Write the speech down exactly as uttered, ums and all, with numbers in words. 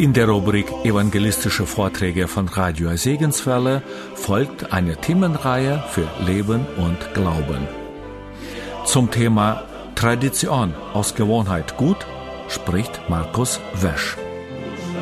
In der Rubrik Evangelistische Vorträge von Radio Segenswelle folgt eine Themenreihe für Leben und Glauben. Zum Thema Tradition aus Gewohnheit gut spricht Markus Wesch.